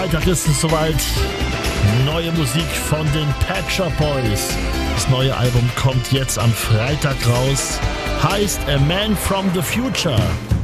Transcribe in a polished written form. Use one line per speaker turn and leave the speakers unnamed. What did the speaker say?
Freitag ist es soweit. Neue Musik von den Pet Shop Boys. Das neue Album kommt jetzt am Freitag raus. Heißt A Man from the Future.